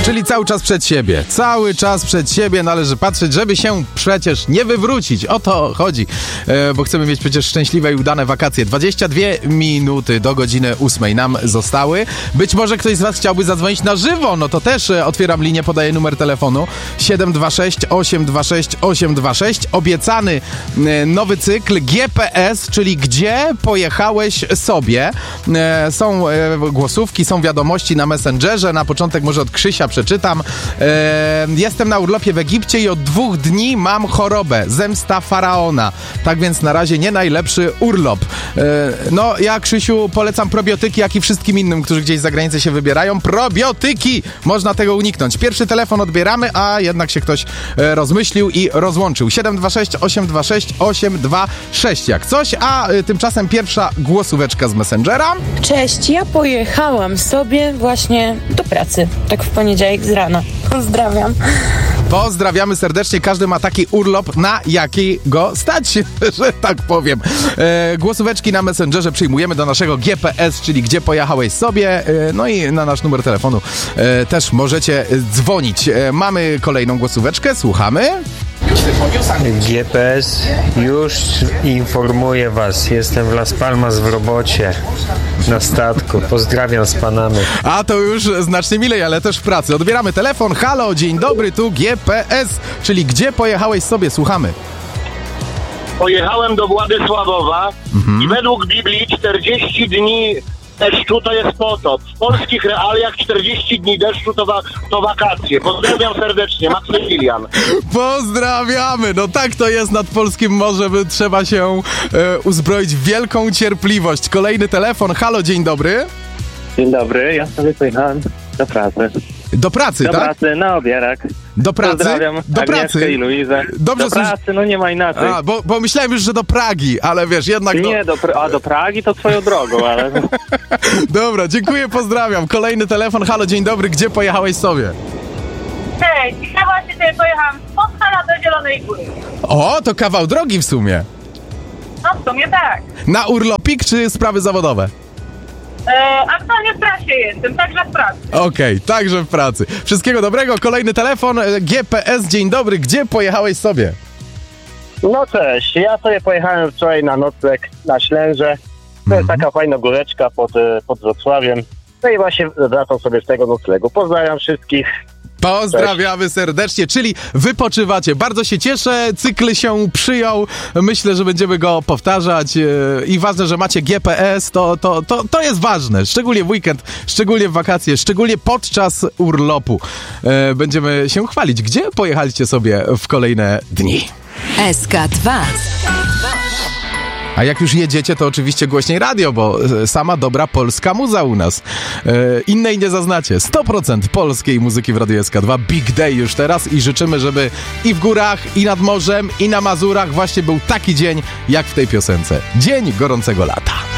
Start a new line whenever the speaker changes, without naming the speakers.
Czyli cały czas przed siebie. Cały czas przed siebie należy patrzeć, żeby się przecież nie wywrócić. O to chodzi, bo chcemy mieć przecież szczęśliwe i udane wakacje. 22 minuty do godziny 8 nam zostały. Być może ktoś z was chciałby zadzwonić na żywo, no to też otwieram linię, podaję numer telefonu 726 826 826. Obiecany nowy cykl GPS, czyli gdzie pojechałeś sobie. Są głosówki, są wiadomości na Messengerze. Na początek może od Krzysia przeczytam. Jestem na urlopie w Egipcie i od 2 dni mam chorobę. Zemsta faraona. Tak więc na razie nie najlepszy urlop. No ja, Krzysiu, polecam probiotyki, jak i wszystkim innym, którzy gdzieś za granicę się wybierają. Probiotyki! Można tego uniknąć. Pierwszy telefon odbieramy, a jednak się ktoś rozmyślił i rozłączył. 726 826 826 jak coś, a tymczasem pierwsza głosóweczka z Messengera.
Cześć, ja pojechałam sobie właśnie do pracy, tak w poniedziałek z rana. Pozdrawiam.
Pozdrawiamy serdecznie. Każdy ma taki urlop, na jaki go stać, że tak powiem. Głosóweczki na Messengerze przyjmujemy do naszego GPS, czyli gdzie pojechałeś sobie. No i na nasz numer telefonu też możecie dzwonić. Mamy kolejną głosóweczkę, słuchamy.
GPS już informuje was. Jestem w Las Palmas w robocie na statku. Pozdrawiam z Panamy.
A to już znacznie milej, ale też w pracy. Odbieramy telefon. Halo, dzień dobry, tu GPS, czyli gdzie pojechałeś sobie? Słuchamy.
Pojechałem do Władysławowa i według Biblii 40 dni deszczu to jest potop. W polskich realiach 40 dni deszczu to wakacje. Pozdrawiam serdecznie, Maksymilian.
Pozdrawiamy! No tak to jest nad polskim morzem. Trzeba się uzbroić w wielką cierpliwość. Kolejny telefon. Halo, dzień dobry.
Dzień dobry, ja sobie pojechałem do pracy.
Do pracy, tak?
Do pracy, na obiadek.
Do pracy?
Pozdrawiam
Do
Agnieszkę
pracy.
I Luizę.
Dobrze,
do pracy, no nie ma inaczej.
A, bo myślałem już, że do Pragi, ale wiesz, jednak...
Nie, do Pragi to swoją drogą, ale...
Dobra, dziękuję, pozdrawiam. Kolejny telefon. Halo, dzień dobry, gdzie pojechałeś sobie?
Cześć, ja właśnie sobie pojechałam z Podhala do Zielonej Góry.
O, to kawał drogi w sumie.
No w sumie tak.
Na urlopik czy sprawy zawodowe?
Aktualnie w prasie jestem, także w pracy.
Okej, także w pracy. Wszystkiego dobrego. Kolejny telefon. GPS, dzień dobry. Gdzie pojechałeś sobie?
No cześć, ja sobie pojechałem wczoraj na nocleg na Ślęże. To jest taka fajna góreczka pod Wrocławiem. No i właśnie wracam sobie z tego noclegu. Pozdrawiam wszystkich.
Pozdrawiamy serdecznie, czyli wypoczywacie. Bardzo się cieszę, cykl się przyjął. Myślę, że będziemy go powtarzać i ważne, że macie GPS, to jest ważne. Szczególnie w weekend, szczególnie w wakacje, szczególnie podczas urlopu. Będziemy się chwalić, gdzie pojechaliście sobie w kolejne dni.
SK2.
A jak już jedziecie, to oczywiście głośniej radio, bo sama dobra polska muza u nas. Innej nie zaznacie. 100% polskiej muzyki w Radiu SK2. Big day już teraz i życzymy, żeby i w górach, i nad morzem, i na Mazurach właśnie był taki dzień, jak w tej piosence. Dzień gorącego lata.